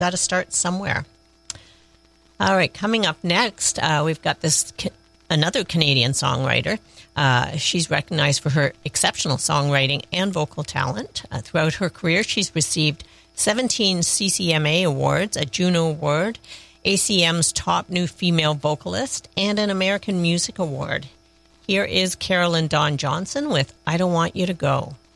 got to start somewhere. All right, coming up next, we've got another Canadian songwriter. She's recognized for her exceptional songwriting and vocal talent. Throughout her career, she's received 17 CCMA awards, a Juno Award, ACM's Top New Female Vocalist, and an American Music Award. Here is Carolyn Dawn Johnson with I Don't Want You to Go.